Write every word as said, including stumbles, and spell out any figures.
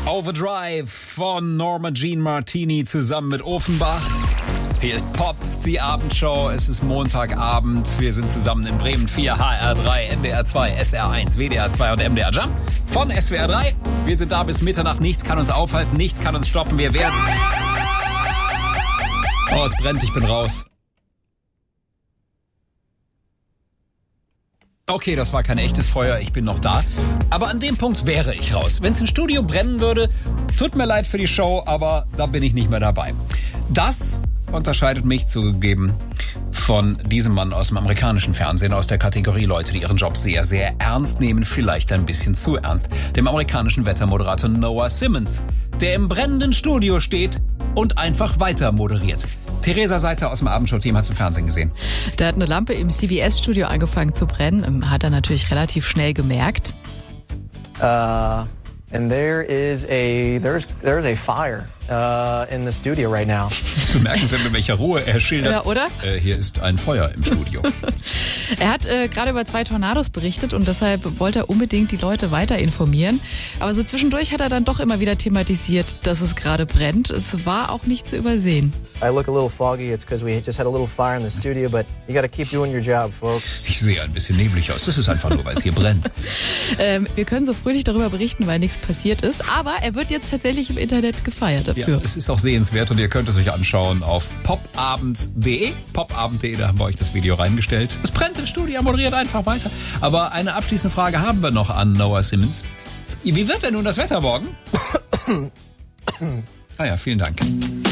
Overdrive von Norma Jean Martini zusammen mit Offenbach. Hier ist Pop, die Abendshow. Es ist Montagabend. Wir sind zusammen in Bremen vier, H R drei, N D R zwei, S R eins, W D R zwei und M D R Jump von S W R drei. Wir sind da bis Mitternacht. Nichts kann uns aufhalten, nichts kann uns stoppen. Wir werden... Oh, es brennt, ich bin raus. Okay, das war kein echtes Feuer, ich bin noch da. Aber an dem Punkt wäre ich raus. Wenn es im Studio brennen würde, tut mir leid für die Show, aber da bin ich nicht mehr dabei. Das unterscheidet mich zugegeben von diesem Mann aus dem amerikanischen Fernsehen, aus der Kategorie Leute, die ihren Job sehr, sehr ernst nehmen, vielleicht ein bisschen zu ernst. Dem amerikanischen Wettermoderator Noah Simmons, der im brennenden Studio steht und einfach weiter moderiert. Theresa Seiter aus dem Abendshow-Team hat es im Fernsehen gesehen. Da hat eine Lampe im C B S-Studio angefangen zu brennen. Hat er natürlich relativ schnell gemerkt. Uh, and there is a there's there's a fire uh, in the studio right now. Das bemerken wir, mit welcher Ruhe er schildert. Ja, oder? Äh, hier ist ein Feuer im Studio. Er hat äh, gerade über zwei Tornados berichtet und deshalb wollte er unbedingt die Leute weiter informieren. Aber so zwischendurch hat er dann doch immer wieder thematisiert, dass es gerade brennt. Es war auch nicht zu übersehen. I look a little foggy. It's because we just had a little fire in the studio, but you got to keep doing your job, folks. Ich sehe ein bisschen neblig aus. Das ist einfach nur, weil es hier brennt. ähm, wir können so fröhlich darüber berichten, weil nichts passiert ist. Aber er wird jetzt tatsächlich im Internet gefeiert dafür. Ja, es ist auch sehenswert und ihr könnt es euch anschauen auf popabend punkt de. popabend punkt de, da haben wir euch das Video reingestellt. Es brennt im Studio, er moderiert einfach weiter. Aber eine abschließende Frage haben wir noch an Noah Simmons. Wie wird denn nun das Wetter morgen? Ah ja, vielen Dank.